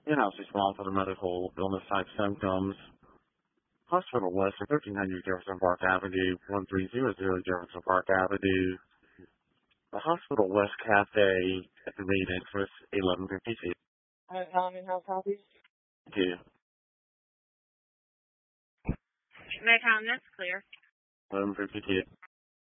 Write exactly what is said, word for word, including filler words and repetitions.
In-house response for the medical illness type symptoms. Hospital West at thirteen hundred Jefferson Park Avenue, one three zero zero Jefferson Park Avenue. The Hospital West Cafe at the main entrance, eleven fifty-two. Alright, um, in-house copies? Thank you. Maytown, that's clear. eleven fifty-two.